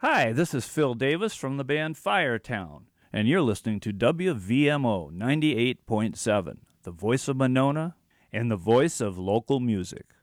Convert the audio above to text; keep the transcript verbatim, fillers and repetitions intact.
Hi, this is Phil Davis from the band Firetown, and you're listening to W V M O ninety-eight point seven, the voice of Monona and the voice of local music.